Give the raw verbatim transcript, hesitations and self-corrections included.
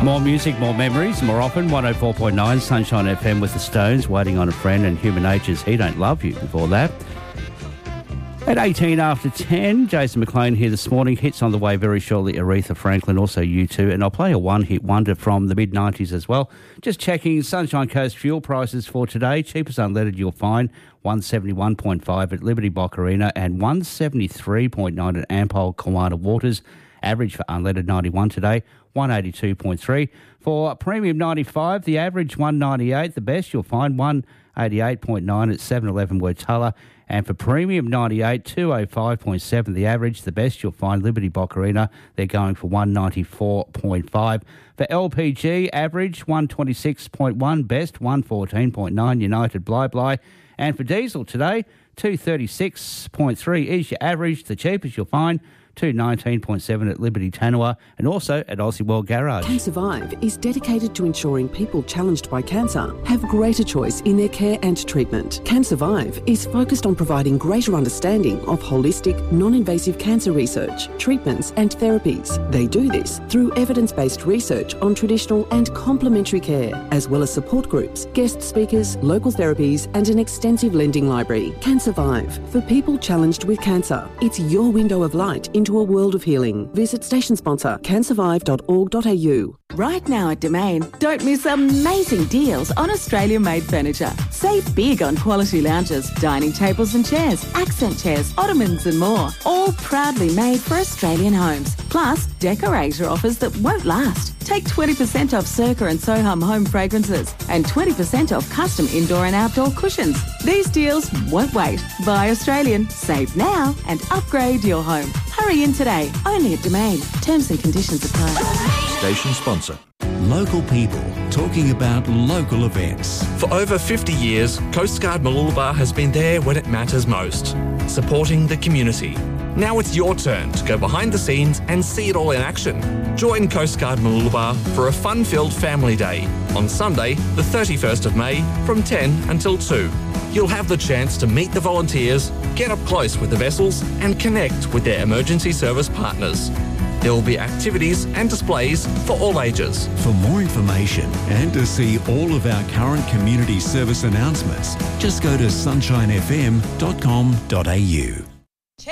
More music, more memories, more often. one oh four point nine Sunshine F M with the Stones, Waiting on a Friend, and Human Nature's He Don't Love You before that. At eighteen after ten, Jason McLean here this morning. Hits on the way very shortly, Aretha Franklin, also U two. And I'll play a one-hit wonder from the mid nineties as well. Just checking Sunshine Coast fuel prices for today. Cheapest unleaded you'll find one seventy-one point five at Liberty Bocarina and one seventy-three point nine at Ampol Kiwana Waters. Average for unleaded ninety-one today, one eighty-two point three. For premium ninety-five, the average one ninety-eight. The best you'll find one eighty-eight point nine at seven eleven Wurtala. And for premium ninety-eight, two oh five point seven the average. The best you'll find Liberty Bocarina. They're going for one ninety-four point five. For L P G, average one twenty-six point one. Best one fourteen point nine United Bly Bly. And for diesel today, two thirty-six point three is your average. The cheapest you'll find two nineteen point seven at Liberty Tanua and also at Aussie World Garage. CanSurvive is dedicated to ensuring people challenged by cancer have greater choice in their care and treatment. CanSurvive is focused on providing greater understanding of holistic, non-invasive cancer research, treatments and therapies. They do this through evidence-based research on traditional and complementary care, as well as support groups, guest speakers, local therapies and an extensive lending library. CanSurvive, for people challenged with cancer. It's your window of light in into a world of healing. Visit station sponsor can survive dot org dot a u. Right now at Domain, don't miss amazing deals on Australia-made furniture. Save big on quality lounges, dining tables and chairs, accent chairs, ottomans and more. All proudly made for Australian homes. Plus, decorator offers that won't last. Take twenty percent off Circa and Soham home fragrances and twenty percent off custom indoor and outdoor cushions. These deals won't wait. Buy Australian, save now and upgrade your home. Hurry in today, only at Domain. Terms and conditions apply. Station sponsor. Local people talking about local events. For over fifty years, Coast Guard Mooloolaba has been there when it matters most, supporting the community. Now it's your turn to go behind the scenes and see it all in action. Join Coast Guard Mooloolaba for a fun-filled family day on Sunday, the thirty-first of May from ten until two. You'll have the chance to meet the volunteers, get up close with the vessels and connect with their emergency service partners. There will be activities and displays for all ages. For more information and to see all of our current community service announcements, just go to sunshine f m dot com dot a u.